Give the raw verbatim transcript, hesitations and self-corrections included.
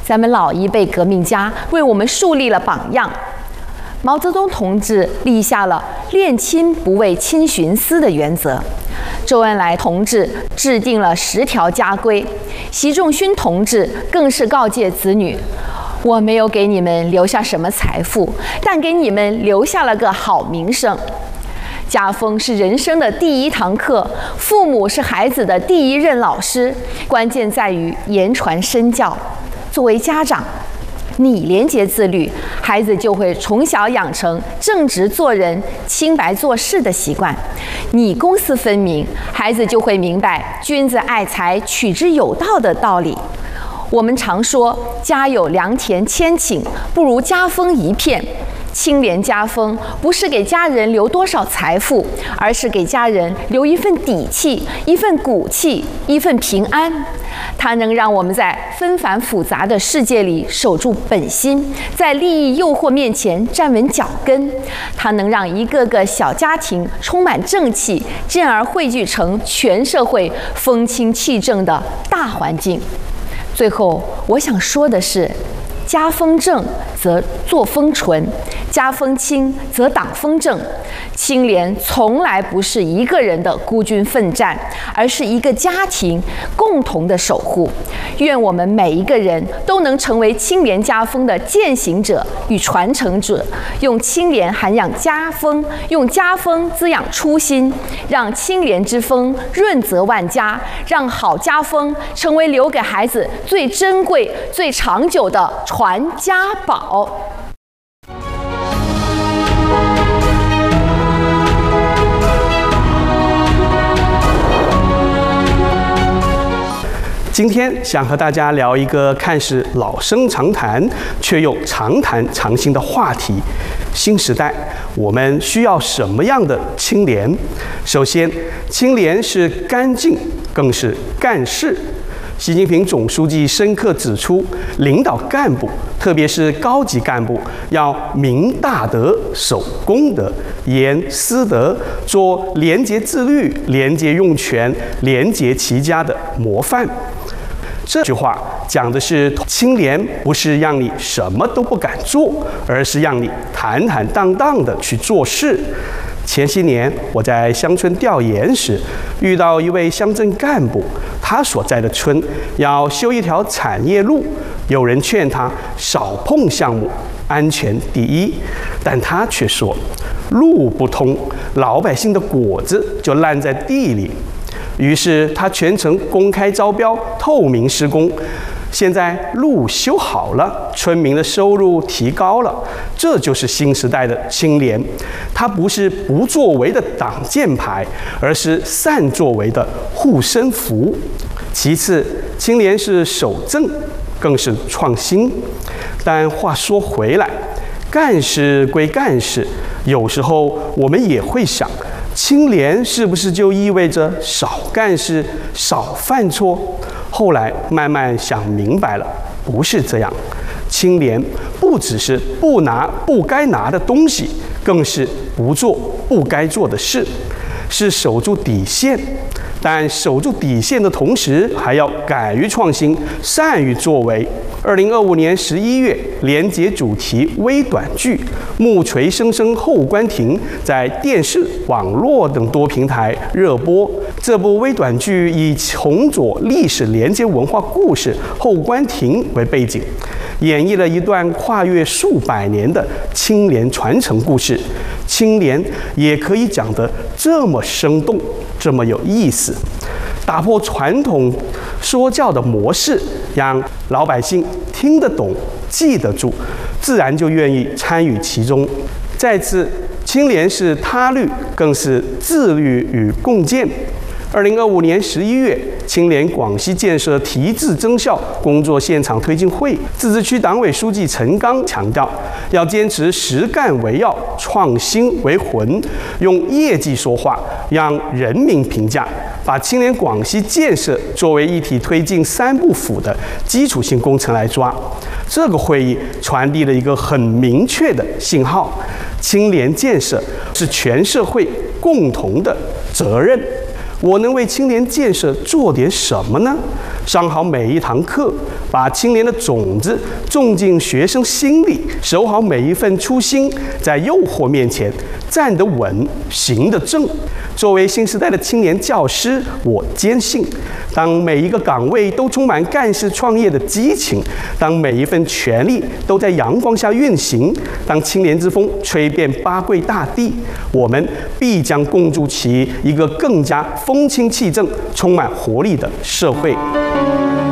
咱们老一辈革命家为我们树立了榜样。毛泽东同志立下了恋亲不为亲徇私的原则，周恩来同志制定了十条家规，习仲勋同志更是告诫子女：我没有给你们留下什么财富，但给你们留下了个好名声。家风是人生的第一堂课，父母是孩子的第一任老师，关键在于言传身教。作为家长，你廉洁自律，孩子就会从小养成正直做人、清白做事的习惯；你公私分明，孩子就会明白君子爱财，取之有道的道理。我们常说，家有良田千顷，不如家风一片。清廉家风不是给家人留多少财富，而是给家人留一份底气、一份骨气、一份平安。它能让我们在纷繁复杂的世界里守住本心，在利益诱惑面前站稳脚跟。它能让一个个小家庭充满正气，进而汇聚成全社会风清气正的大环境。最后，我想说的是，家风正则作风纯，家风清则党风正。清廉从来不是一个人的孤军奋战，而是一个家庭共同的守护。愿我们每一个人都能成为清廉家风的践行者与传承者，用清廉涵养家风，用家风滋养初心，让清廉之风润泽万家，让好家风成为留给孩子最珍贵、最长久的传家宝。 今天想和大家聊一个看似老生常谈，却又常谈常新的话题：新时代，我们需要什么样的清廉？首先，清廉是干净，更是干事。习近平总书记深刻指出，领导干部，特别是高级干部，要明大德、守公德、严私德，做廉洁自律、廉洁用权、廉洁齐家的模范。这句话讲的是清廉，不是让你什么都不敢做，而是让你坦坦荡荡地去做事。前些年我在乡村调研时，遇到一位乡镇干部，他所在的村要修一条产业路，有人劝他少碰项目，安全第一，但他却说，路不通，老百姓的果子就烂在地里。于是他全程公开招标，透明施工。现在路修好了，村民的收入提高了，这就是新时代的清廉。它不是不作为的挡箭牌，而是善作为的护身符。其次，清廉是守正，更是创新。但话说回来，干事归干事，有时候我们也会想，清廉是不是就意味着少干事、少犯错？后来慢慢想明白了，不是这样。清廉不只是不拿不该拿的东西，更是不做不该做的事，是守住底线。但守住底线的同时，还要敢于创新，善于作为。二零二五年十一月，廉洁主题微短剧《木锤声声后关亭》在电视、网络等多平台热播。这部微短剧以重左历史廉洁文化故事《后关亭》为背景，演绎了一段跨越数百年的清廉传承故事。清廉也可以讲得这么生动，这么有意思，打破传统说教的模式，让老百姓听得懂、记得住，自然就愿意参与其中。再次，清廉是他律，更是自律与共建。二零二五年十一月，清廉广西建设提质增效工作现场推进会，自治区党委书记陈刚强调，要坚持实干为要，创新为魂，用业绩说话，让人民评价，把清廉广西建设作为一体推进三部曲的基础性工程来抓。这个会议传递了一个很明确的信号：清廉建设是全社会共同的责任。 我能为青年建设做点什么呢？上好每一堂课，把青年的种子种进学生心里，守好每一份初心，在诱惑面前站得稳，行得正。作为新时代的青年教师，我坚信，当每一个岗位都充满干事创业的激情，当每一份权利都在阳光下运行，当青年之风吹遍八桂大地，我们必将共筑起一个更加风清气正、充满活力的社会。